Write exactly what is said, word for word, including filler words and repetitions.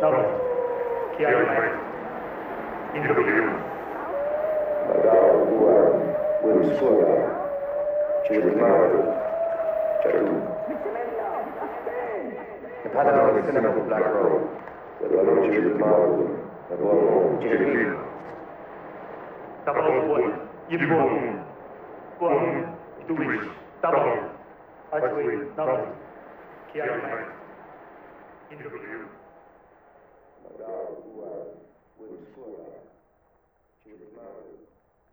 Double. Chiari. Interview. Madame Guan, Wilscola, Chilimaru, Charu. The Padano is Cinema Black Road. The Lalo Chilimaru, the Bono, Chilipi. Double one. Yibon. One. Tuish. Double. Aswin. Double. Chiari. Interview. Madame Guan, Wilscola, Chilimaru.